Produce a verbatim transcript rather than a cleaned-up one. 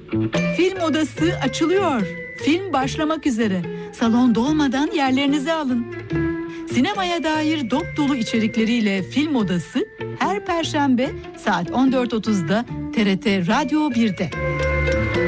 Film odası açılıyor. Film başlamak üzere. Salon dolmadan yerlerinizi alın. Sinemaya dair dop dolu içerikleriyle Film Odası her Perşembe saat on dört otuzda T R T Radyo bir'de.